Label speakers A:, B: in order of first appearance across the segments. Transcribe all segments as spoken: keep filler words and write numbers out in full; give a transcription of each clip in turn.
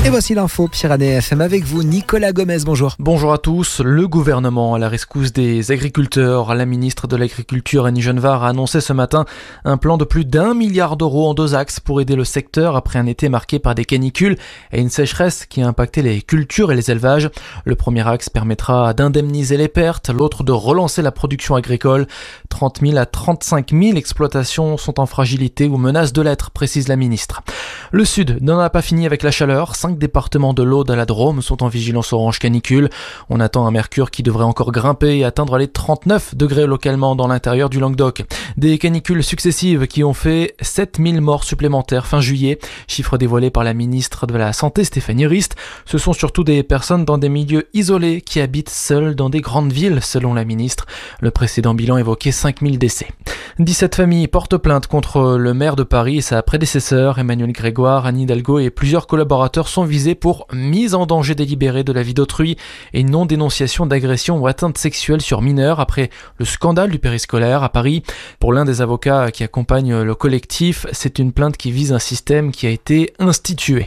A: Et voici l'info Pyrénées F M avec vous, Nicolas Gomez, bonjour.
B: Bonjour à tous. Le gouvernement à la rescousse des agriculteurs. La ministre de l'Agriculture, Annie Genevard, a annoncé ce matin un plan de plus d'un milliard d'euros en deux axes pour aider le secteur après un été marqué par des canicules et une sécheresse qui a impacté les cultures et les élevages. Le premier axe permettra d'indemniser les pertes, l'autre de relancer la production agricole. trente mille à trente-cinq mille exploitations sont en fragilité ou menacent de l'être, précise la ministre. Le Sud n'en a pas fini avec la chaleur. Cinq départements de l'Aude à la Drôme sont en vigilance orange canicule. On attend un mercure qui devrait encore grimper et atteindre les trente-neuf degrés localement dans l'intérieur du Languedoc. Des canicules successives qui ont fait sept mille morts supplémentaires fin juillet, chiffre dévoilé par la ministre de la Santé Stéphanie Rist. Ce sont surtout des personnes dans des milieux isolés qui habitent seules dans des grandes villes, selon la ministre. Le précédent bilan évoquait cinq mille décès. dix-sept familles portent plainte contre le maire de Paris et sa prédécesseur, Emmanuel Grégoire. Anne Hidalgo et plusieurs collaborateurs sont visés pour mise en danger délibérée de la vie d'autrui et non-dénonciation d'agression ou atteinte sexuelle sur mineurs après le scandale du périscolaire à Paris. Pour l'un des avocats qui accompagne le collectif, c'est une plainte qui vise un système qui a été institué.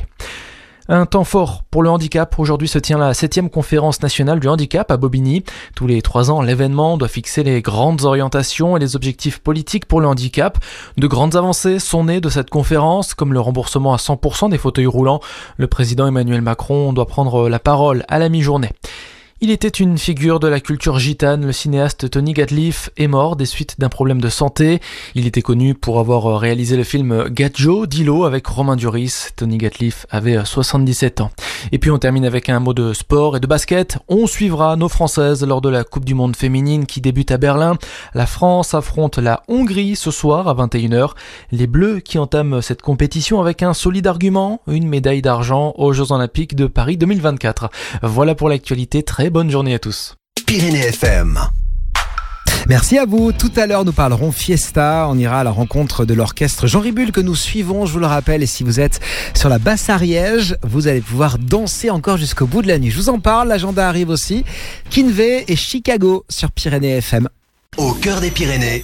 B: Un temps fort pour le handicap. Aujourd'hui se tient la septième conférence nationale du handicap à Bobigny. Tous les trois ans, l'événement doit fixer les grandes orientations et les objectifs politiques pour le handicap. De grandes avancées sont nées de cette conférence, comme le remboursement à cent pour cent des fauteuils roulants. Le président Emmanuel Macron doit prendre la parole à la mi-journée. Il était une figure de la culture gitane, le cinéaste Tony Gatliff est mort des suites d'un problème de santé. Il était connu pour avoir réalisé le film Gadjo d'Ilo avec Romain Duris. Tony Gatliff avait soixante-dix-sept ans. Et puis on termine avec un mot de sport et de basket. On suivra nos Françaises lors de la Coupe du Monde féminine qui débute à Berlin. La France affronte la Hongrie ce soir à vingt et une heures. Les Bleus qui entament cette compétition avec un solide argument, une médaille d'argent aux Jeux Olympiques de Paris deux mille vingt-quatre. Voilà pour l'actualité, très bonne journée à tous.
A: Pyrénées F M. Merci à vous. Tout à l'heure, nous parlerons Fiesta. On ira à la rencontre de l'orchestre Jean Ribul que nous suivons, je vous le rappelle. Et si vous êtes sur la Basse-Ariège, vous allez pouvoir danser encore jusqu'au bout de la nuit. Je vous en parle, l'agenda arrive aussi. Kinvey et Chicago sur Pyrénées F M.
C: Au cœur des Pyrénées,